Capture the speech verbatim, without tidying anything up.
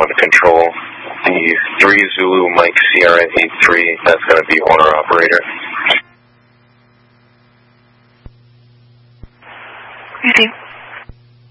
one to control. The three Zulu Mike C R N eighty-three, that's going to be owner-operator. Reading.